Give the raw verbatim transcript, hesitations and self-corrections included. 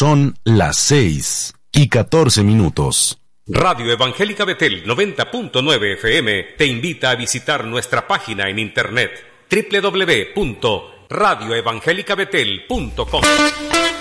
Son las seis y catorce minutos. Radio Evangélica Betel noventa punto nueve F M te invita a visitar nuestra página en internet doble u doble u doble u punto radio evangélica betel punto com.